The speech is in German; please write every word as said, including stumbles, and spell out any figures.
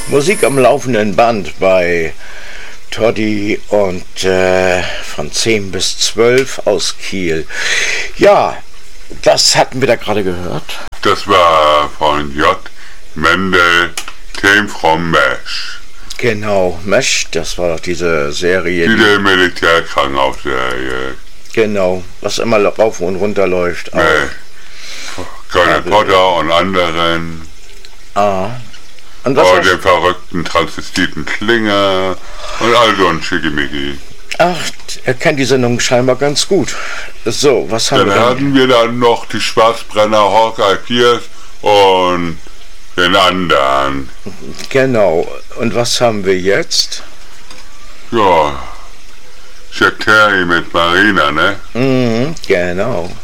Musik am laufenden Band bei Toddy und äh, von zehn bis zwölf aus Kiel. Ja, das hatten wir da gerade gehört. Das war von J. Mendel, Came from Mesh. Genau, Mesh, das war doch diese Serie. Diese Militärkrankenhausserie. Genau, was immer rauf und runter läuft. Nee. Colonel Potter und anderen. Ah. Und was oh, den verrückten Transvestiten Klinger und all so ein Schickimicki. Ach, er kennt die Sendung scheinbar ganz gut. So, was haben dann wir dann? Dann hatten wir dann noch die Schwarzbrenner Hawkeye Pierce und den anderen. Genau. Und was haben wir jetzt? Ja, Jack Terry mit Marina, ne? Mhm, genau.